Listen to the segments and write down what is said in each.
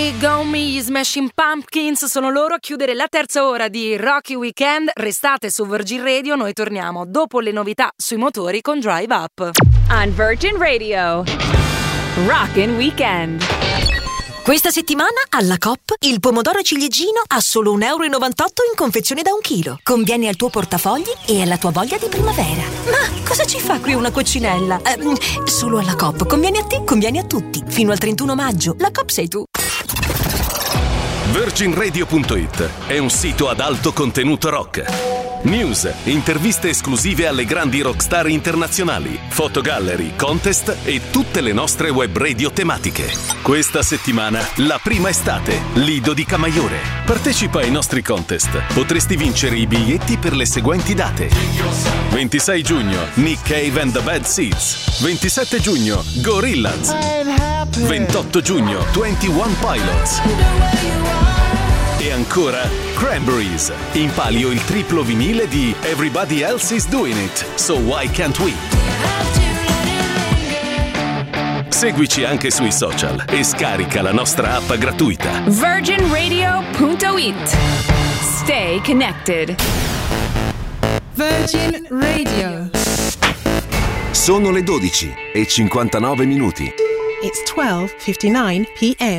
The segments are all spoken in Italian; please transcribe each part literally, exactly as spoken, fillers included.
Go Me, gli Smashing Pumpkins sono loro a chiudere la terza ora di Rocky Weekend. Restate su Virgin Radio, noi torniamo dopo le novità sui motori con Drive Up. On Virgin Radio, Rockin' Weekend. Questa settimana alla Coop il pomodoro ciliegino a solo un euro e novantotto in confezione da un chilo. Conviene al tuo portafogli e alla tua voglia di primavera. Ma cosa ci fa qui una coccinella? Eh, solo alla Coop. Conviene a te, conviene a tutti. Fino al trentuno maggio. La Coop sei tu. Virgin Radio punto it è un sito ad alto contenuto rock. News, interviste esclusive alle grandi rockstar internazionali, fotogallery, contest e tutte le nostre web radio tematiche. Questa settimana, la prima estate, Lido di Camaiore. Partecipa ai nostri contest. Potresti vincere i biglietti per le seguenti date: ventisei giugno, Nick Cave and the Bad Seeds. ventisette giugno, Gorillaz. ventotto giugno, ventuno Pilots. E ancora Cranberries. In palio il triplo vinile di Everybody Else Is Doing It, So Why Can't We? Seguici anche sui social e scarica la nostra app gratuita. Virgin Radio punto it. Stay connected. Virgin Radio. Sono le dodici e cinquantanove minuti. It's twelve fifty-nine p.m.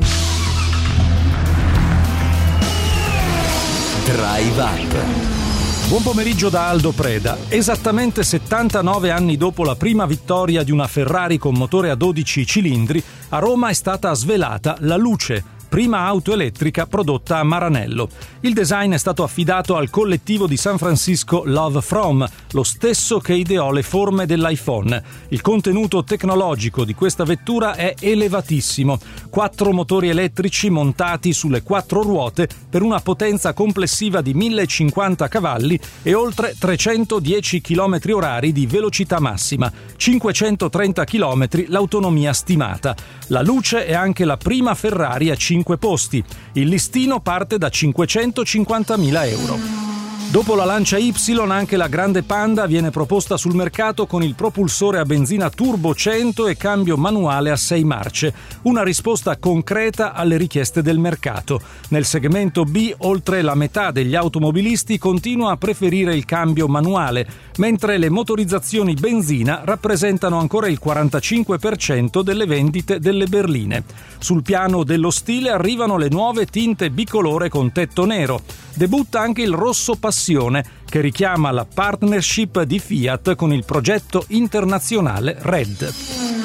Drive Up. Buon pomeriggio da Aldo Preda. Esattamente settantanove anni dopo la prima vittoria di una Ferrari con motore a dodici cilindri, a Roma è stata svelata la Luce, prima auto elettrica prodotta a Maranello. Il design è stato affidato al collettivo di San Francisco Love From, lo stesso che ideò le forme dell'iPhone. Il contenuto tecnologico di questa vettura è elevatissimo. Quattro motori elettrici montati sulle quattro ruote per una potenza complessiva di millecinquanta cavalli e oltre trecentodieci chilometri orari di velocità massima, cinquecentotrenta chilometri l'autonomia stimata. La Luce è anche la prima Ferrari a cinque posti. Il listino parte da cinquecentocinquantamila euro. Dopo la Lancia Y, anche la Grande Panda viene proposta sul mercato con il propulsore a benzina turbo cento e cambio manuale a sei marce, una risposta concreta alle richieste del mercato. Nel segmento B, oltre la metà degli automobilisti continua a preferire il cambio manuale, mentre le motorizzazioni benzina rappresentano ancora il quarantacinque per cento delle vendite delle berline. Sul piano dello stile arrivano le nuove tinte bicolore con tetto nero. Debutta anche il rosso passione, che richiama la partnership di Fiat con il progetto internazionale Red.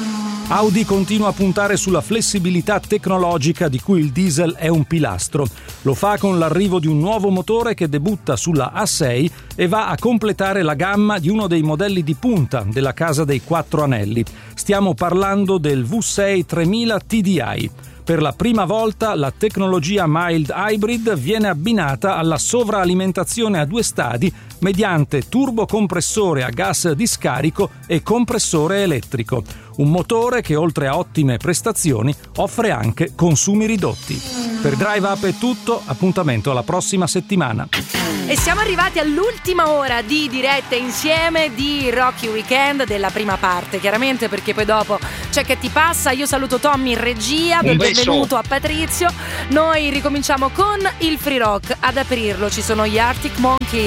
Audi continua a puntare sulla flessibilità tecnologica di cui il diesel è un pilastro. Lo fa con l'arrivo di un nuovo motore che debutta sulla A sei e va a completare la gamma di uno dei modelli di punta della casa dei quattro anelli. Stiamo parlando del V sei tremila T D I. Per la prima volta la tecnologia mild hybrid viene abbinata alla sovraalimentazione a due stadi mediante turbocompressore a gas di scarico e compressore elettrico. Un motore che, oltre a ottime prestazioni, offre anche consumi ridotti. Per Drive Up è tutto, appuntamento alla prossima settimana. E siamo arrivati all'ultima ora di dirette insieme di Rocky Weekend della prima parte, chiaramente, perché poi dopo c'è Che Ti Passa. Io saluto Tommy in regia, do il benvenuto a Patrizio. Noi ricominciamo con il free rock. Ad aprirlo ci sono gli Arctic Monkeys.